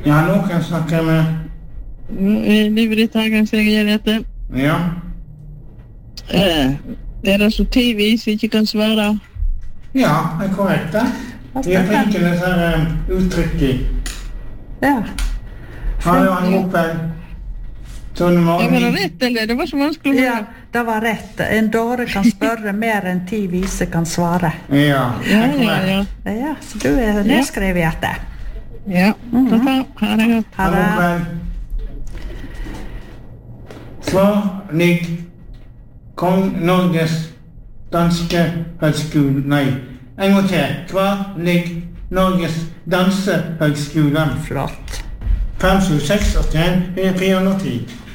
Ja, nå kan jeg snakke med... Livredtagen, sier jeg dette. Ja. Det så TV som ikke kan svare? Ja, det korrekt det. Vi har ikke det her uttrykket. Ja. Har du han oppe? Sånn Var det rett, eller? Det var så vanskelig. Ja, det var rett. En dåre kan spørre mer enn 10 vise kan svare. Ja, det korrekt. Ja, så du nedskrevet dette. Ja, ha det godt. Ha det. Svar ligg Kong Norges danske høgskole. Nei, en gang til. Svar ligg Norges dansehøgskole. Flott. 5, 7, 6, 81, 410.